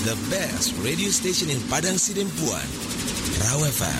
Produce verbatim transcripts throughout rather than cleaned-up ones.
the best radio station in Padang Sidempuan, Raw F M.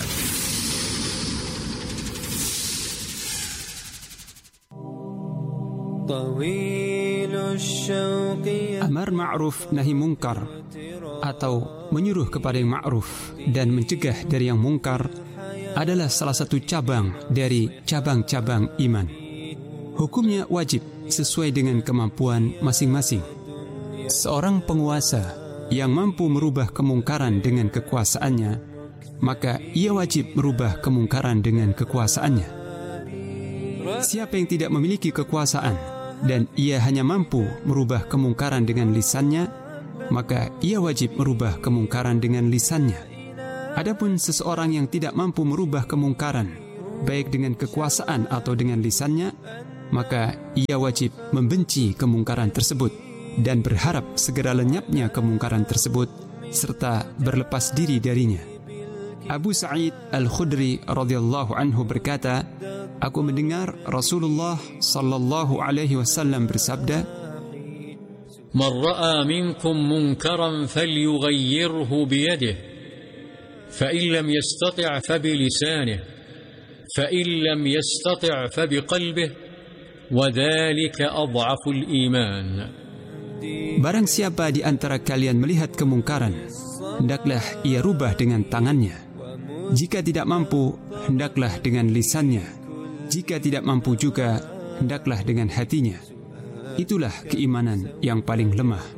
Amar ma'ruf nahi mungkar, atau menyuruh kepada yang ma'ruf dan mencegah dari yang mungkar, adalah salah satu cabang dari cabang-cabang iman. Hukumnya wajib sesuai dengan kemampuan masing-masing. Seorang penguasa yang mampu merubah kemungkaran dengan kekuasaannya, maka ia wajib merubah kemungkaran dengan kekuasaannya. Siapa yang tidak memiliki kekuasaan dan ia hanya mampu merubah kemungkaran dengan lisannya, maka ia wajib merubah kemungkaran dengan lisannya. Adapun seseorang yang tidak mampu merubah kemungkaran, baik dengan kekuasaan atau dengan lisannya, maka ia wajib membenci kemungkaran tersebut dan berharap segera lenyapnya kemungkaran tersebut serta berlepas diri darinya. Abu Sa'id Al-Khudri radhiyallahu anhu berkata, aku mendengar Rasulullah sallallahu alaihi wasallam bersabda, "Man ra'a minkum munkaran falyughayyirhu biyadihi, fa in lam yastati' fa bilisanihi, fa in lam yastati' fa biqalbihi, wa dhalika adhaful iman." Barang siapa di antara kalian melihat kemungkaran, hendaklah ia rubah dengan tangannya. Jika tidak mampu, hendaklah dengan lisannya. Jika tidak mampu juga, hendaklah dengan hatinya. Itulah keimanan yang paling lemah.